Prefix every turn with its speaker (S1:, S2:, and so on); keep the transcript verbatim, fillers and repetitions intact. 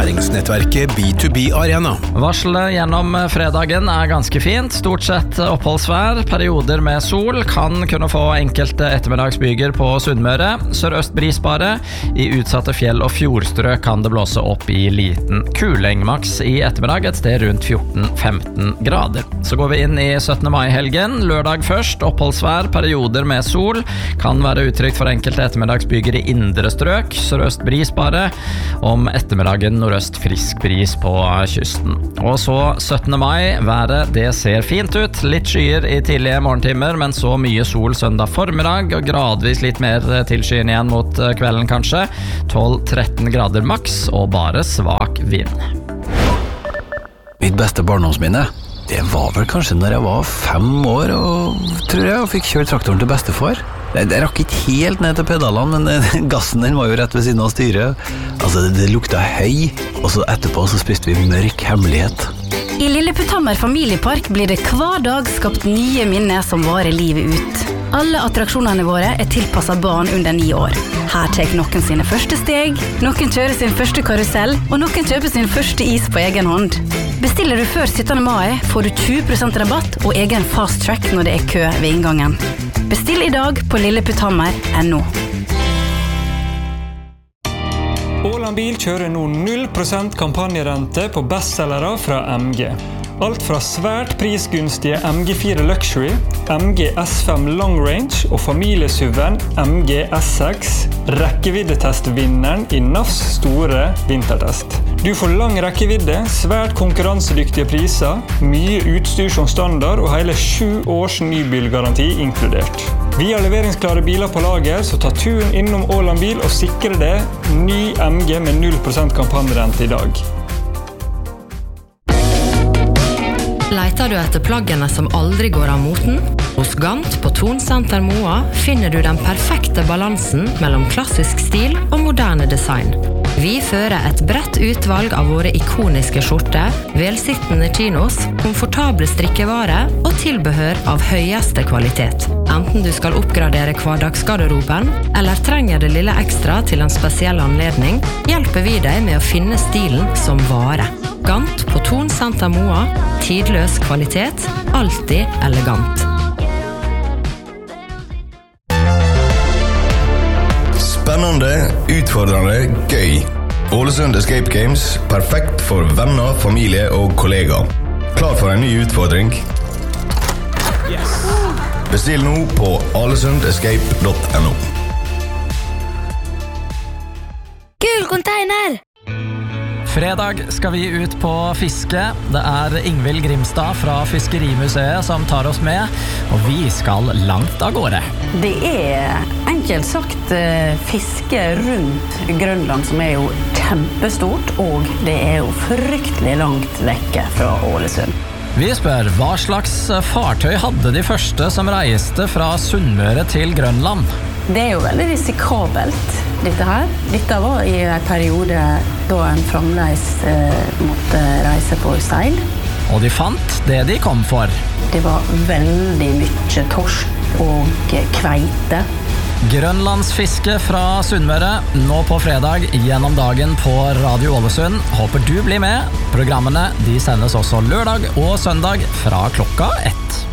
S1: erfaringsnettverket B to B Arena.
S2: Varselet gjennom fredagen er ganske fint. Stort sett oppholdsvær, perioder med sol, kan kunne få enkelte ettermiddagsbyger på Sunnmøre. Sørøst brisbare. I utsatte fjell- og fjordstrøk kan det blåse opp i liten kuling. Maks i ettermiddag et sted rundt fjorten til femten grader. Så går vi inn i syttende mai-helgen. Lørdag først, oppholdsvær, perioder med sol. Kan være utrygt for enkelte ettermiddagsbyger i indre strøk. Sørøst brisbare. Om ettermiddagen nordøst frisk bris på kysten. Og så syttende mai, været det ser fint ut. Litt skyer i tidlige morgentimer, men så mye sol søndag formiddag, og gradvis litt mer tilskyen igjen mot kvelden kanskje. tolv til tretten grader maks, og bare svak vind.
S3: Mitt beste barndomsminne, det var vel kanskje når jeg var fem år, og tror jeg, og fikk kjørt traktoren til bestefar. Jeg rakk ikke helt ned til pedalene, men gassen den var jo rett ved siden av styret. Altså, det, det lukta høy, og så etterpå så spiste vi mørk hemmelighet.
S4: I Lilleputthammer familiepark blir det hver dag skapt nye minner som varer livet ut. Alle attraksjonene våre er tilpasset barn under ni år. Her tar noen sine første steg, noen kjører sin første karusell, og noen kjøper sin første is på egen hånd. Bestiller du før syttende mai, får du tjue prosent rabatt og egen fast track når det er kø ved inngangen. Bestill i dag på lilleputthammer punktum no.
S5: Åland Bil kjører nå null prosent kampanjerente på bestsellere fra M G. Alt fra svært prisgunstige M G fire Luxury, M G S fem Long Range og familiesuven M G S seks, rekkeviddetestvinneren i N A Fs store vintertest. Du får lang rekkevidde, svært konkurransedyktige priser, mye utstyr som standard og hele sju års nybilgaranti inkludert. Vi har leveringsklare biler på lager, så ta turen innom Åland Bil og sikre deg ny M G med null prosent kampanjerente i dag.
S6: Leiter du etter plaggene som aldri går av moten? Hos Gant på Tonsenter Moa finner du den perfekte balansen mellom klassisk stil og moderne design. Vi fører et bredt utvalg av våre ikoniske skjorter, velsittende chinos, komfortable strikkevare og tilbehør av høyeste kvalitet. Enten du skal oppgradere hverdagsgarderoben, eller trenger det lille ekstra til en spesiell anledning, hjelper vi deg med å finne stilen som varer. Gant på Tonsenter Moa, tidløs kvalitet, alltid elegant.
S7: Spennende, utfordrende, gøy. Ålesund Escape Games, perfekt for venner, familie og kollegaer. Klar for en ny utfordring? Yes. Bestill nå på alesund escape punktum no.
S8: Kul container!
S2: Fredag skal vi ut på fiske. Det er Ingvild Grimstad fra Fiskerimuseet som tar oss med, og vi skal langt av gårde.
S9: Det er enkelt sagt fiske rundt Grønland, som er jo kjempestort, og det er jo fryktelig langt vekke fra Ålesund.
S2: Vi spør, hva slags fartøy hadde de første som reiste fra Sunnmøre til Grønland?
S9: Det er jo veldig risikabelt, dette her. Dette var i en periode da en fremdeles eh, måtte reise på seil.
S2: Og de fant det de kom for.
S9: Det var veldig mye torsk og kveite.
S2: Grønlandsfiske fra Sunnmøre, nå på fredag gjennom dagen på Radio Ålesund. Håper du blir med. Programmene de sendes også lørdag og søndag fra klokka ett.